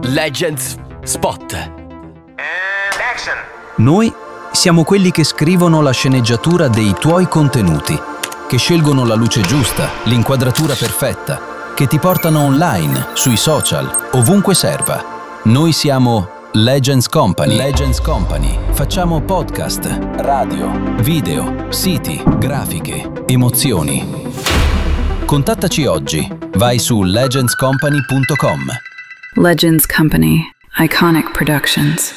Legends Spot. Action. Noi siamo quelli che scrivono la sceneggiatura dei tuoi contenuti, che scelgono la luce giusta, l'inquadratura perfetta, che ti portano online, sui social, ovunque serva. Noi siamo Legends Company. Legends Company. Facciamo podcast, radio, video, siti, grafiche, emozioni. Contattaci oggi. Vai su legendscompany.com. Legends Company. Iconic Productions.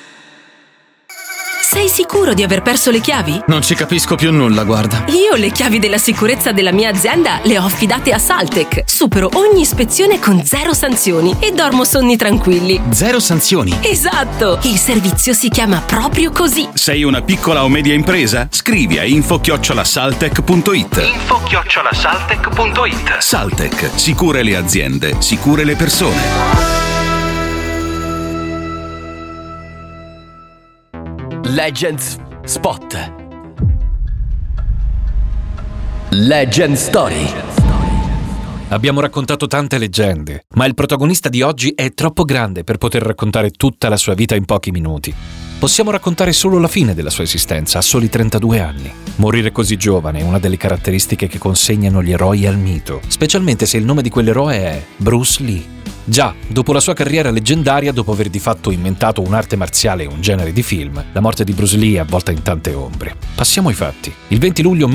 Sei sicuro di aver perso le chiavi? Non ci capisco più nulla, guarda. Io le chiavi della sicurezza della mia azienda le ho affidate a Saltec. Supero ogni ispezione con 0 sanzioni e dormo sonni tranquilli. 0 sanzioni? Esatto! Il servizio si chiama proprio così. Sei una piccola o media impresa? Scrivi a info@saltec.it. info@saltec.it. Saltec, sicure le aziende, sicure le persone. Legends Spot. Legend Story. Abbiamo raccontato tante leggende, ma il protagonista di oggi è troppo grande per poter raccontare tutta la sua vita in pochi minuti. Possiamo raccontare solo la fine della sua esistenza, a soli 32 anni. Morire così giovane è una delle caratteristiche che consegnano gli eroi al mito, specialmente se il nome di quell'eroe è Bruce Lee. Già, dopo la sua carriera leggendaria, dopo aver di fatto inventato un'arte marziale e un genere di film, la morte di Bruce Lee è avvolta in tante ombre. Passiamo ai fatti. Il 20 luglio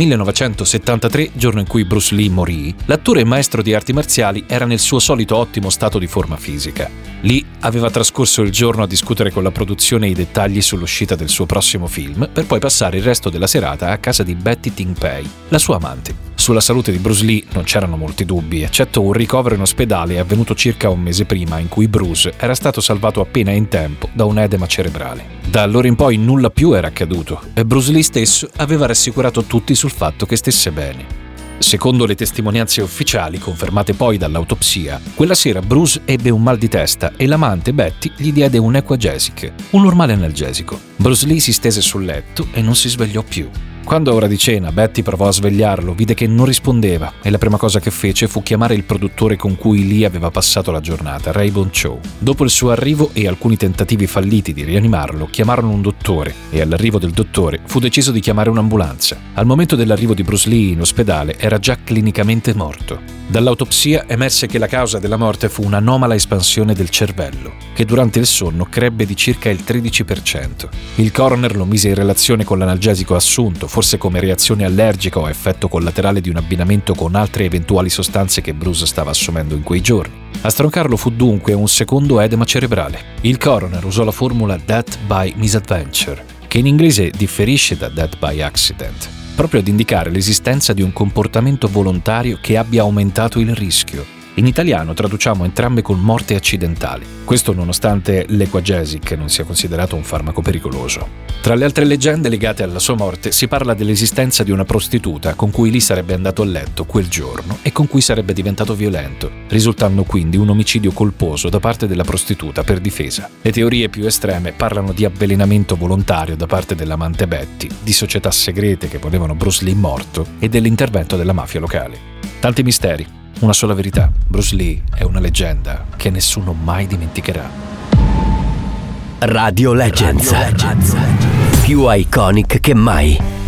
1973, giorno in cui Bruce Lee morì, l'attore e maestro di arti marziali era nel suo solito ottimo stato di forma fisica. Lee aveva trascorso il giorno a discutere con la produzione i dettagli sull'uscita del suo prossimo film, per poi passare il resto della serata a casa di Betty Ting-pei, la sua amante. Sulla salute di Bruce Lee non c'erano molti dubbi, eccetto un ricovero in ospedale avvenuto circa un mese prima, in cui Bruce era stato salvato appena in tempo da un edema cerebrale. Da allora in poi nulla più era accaduto e Bruce Lee stesso aveva rassicurato tutti sul fatto che stesse bene. Secondo le testimonianze ufficiali, confermate poi dall'autopsia, quella sera Bruce ebbe un mal di testa e l'amante Betty gli diede un Equagesic, un normale analgesico. Bruce Lee si stese sul letto e non si svegliò più. Quando a ora di cena Betty provò a svegliarlo, vide che non rispondeva e la prima cosa che fece fu chiamare il produttore con cui Lee aveva passato la giornata, Raybon Chow. Dopo il suo arrivo e alcuni tentativi falliti di rianimarlo, chiamarono un dottore e all'arrivo del dottore fu deciso di chiamare un'ambulanza. Al momento dell'arrivo di Bruce Lee in ospedale era già clinicamente morto. Dall'autopsia emerse che la causa della morte fu un'anomala espansione del cervello, che durante il sonno crebbe di circa il 13%. Il coroner lo mise in relazione con l'analgesico assunto, forse come reazione allergica o effetto collaterale di un abbinamento con altre eventuali sostanze che Bruce stava assumendo in quei giorni. A stroncarlo fu dunque un secondo edema cerebrale. Il coroner usò la formula Death by Misadventure, che in inglese differisce da Death by Accident, proprio ad indicare l'esistenza di un comportamento volontario che abbia aumentato il rischio. In italiano traduciamo entrambe con morte accidentali, questo nonostante l'Equagesic non sia considerato un farmaco pericoloso. Tra le altre leggende legate alla sua morte si parla dell'esistenza di una prostituta con cui Lee sarebbe andato a letto quel giorno e con cui sarebbe diventato violento, risultando quindi un omicidio colposo da parte della prostituta per difesa. Le teorie più estreme parlano di avvelenamento volontario da parte dell'amante Betty, di società segrete che volevano Bruce Lee morto e dell'intervento della mafia locale. Tanti misteri. Una sola verità, Bruce Lee è una leggenda che nessuno mai dimenticherà. Radio Legends. Più iconic che mai.